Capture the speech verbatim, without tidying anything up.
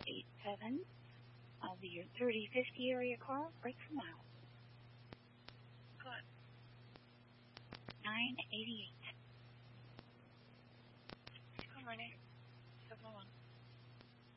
eight seven. I'll be your thirty fifty area car. Break for mile. Good. nine eighty-eight. Come on, seven one.